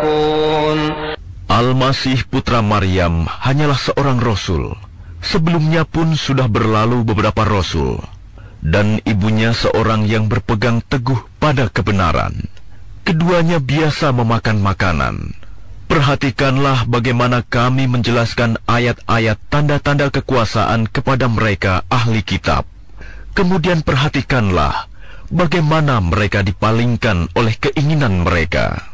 يتقون. Al-Masih putra Maryam hanyalah seorang rasul. Sebelumnya pun sudah berlalu beberapa rasul, dan ibunya seorang yang berpegang teguh pada kebenaran. Keduanya biasa memakan makanan. Perhatikanlah bagaimana kami menjelaskan ayat-ayat tanda-tanda kekuasaan kepada mereka ahli kitab. Kemudian perhatikanlah bagaimana mereka dipalingkan oleh keinginan mereka.